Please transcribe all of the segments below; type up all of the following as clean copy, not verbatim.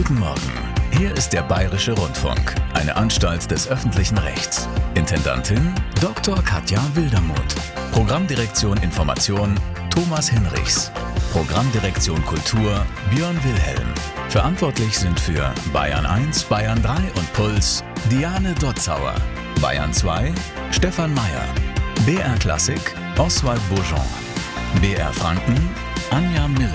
Guten Morgen. Hier ist der Bayerische Rundfunk, eine Anstalt des öffentlichen Rechts. Intendantin Dr. Katja Wildermuth. Programmdirektion Information Thomas Hinrichs. Programmdirektion Kultur Björn Wilhelm. Verantwortlich sind für Bayern 1, Bayern 3 und Puls Diane Dotzauer. Bayern 2 Stefan Mayer. BR Klassik Oswald Beaujean. BR Franken Anja Miller.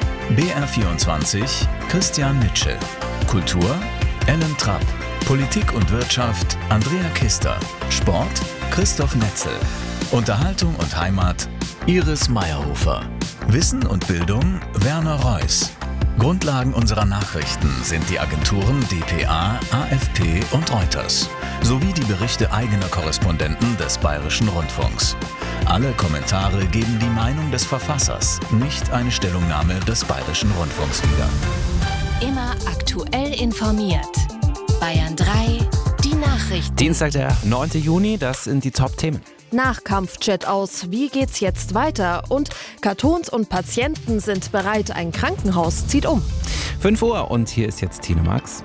BR24 Christian Mitschel. Kultur Ellen Trapp. Politik und Wirtschaft Andrea Kister. Sport Christoph Netzel. Unterhaltung und Heimat Iris Meyerhofer. Wissen und Bildung Werner Reuss. Grundlagen unserer Nachrichten sind die Agenturen dpa, AFP und Reuters sowie die Berichte eigener Korrespondenten des Bayerischen Rundfunks. Alle Kommentare geben die Meinung des Verfassers, nicht eine Stellungnahme des Bayerischen Rundfunks wider. Immer aktuell informiert. Bayern 3, die Nachrichten. Dienstag, der 9. Juni, das sind die Top-Themen. Nach Kampfjet aus, wie geht's jetzt weiter? Und Kartons und Patienten sind bereit, ein Krankenhaus zieht um. 5 Uhr und hier ist jetzt Tine Marx.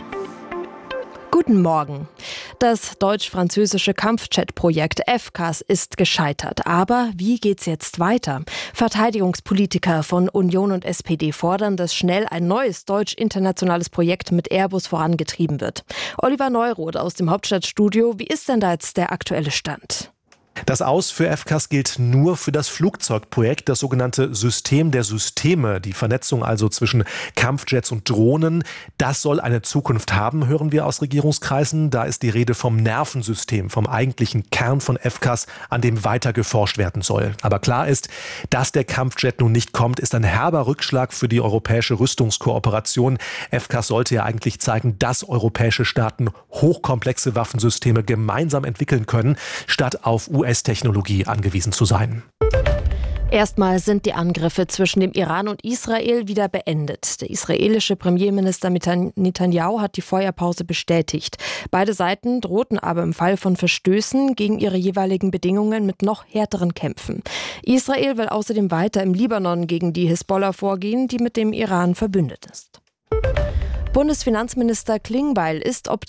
Guten Morgen. Das deutsch-französische Kampfjet-Projekt FCAS ist gescheitert. Aber wie geht's jetzt weiter? Verteidigungspolitiker von Union und SPD fordern, dass schnell ein neues deutsch-internationales Projekt mit Airbus vorangetrieben wird. Oliver Neuroth aus dem Hauptstadtstudio. Wie ist denn da jetzt der aktuelle Stand? Das Aus für FCAS gilt nur für das Flugzeugprojekt, das sogenannte System der Systeme, die Vernetzung also zwischen Kampfjets und Drohnen. Das soll eine Zukunft haben, hören wir aus Regierungskreisen. Da ist die Rede vom Nervensystem, vom eigentlichen Kern von FCAS, an dem weiter geforscht werden soll. Aber klar ist, dass der Kampfjet nun nicht kommt, ist ein herber Rückschlag für die europäische Rüstungskooperation. FCAS sollte ja eigentlich zeigen, dass europäische Staaten hochkomplexe Waffensysteme gemeinsam entwickeln können, statt auf US-Technologie angewiesen zu sein. Erstmal sind die Angriffe zwischen dem Iran und Israel wieder beendet. Der israelische Premierminister Netanyahu hat die Feuerpause bestätigt. Beide Seiten drohten aber im Fall von Verstößen gegen ihre jeweiligen Bedingungen mit noch härteren Kämpfen. Israel will außerdem weiter im Libanon gegen die Hisbollah vorgehen, die mit dem Iran verbündet ist. Bundesfinanzminister Klingbeil ist optimistisch.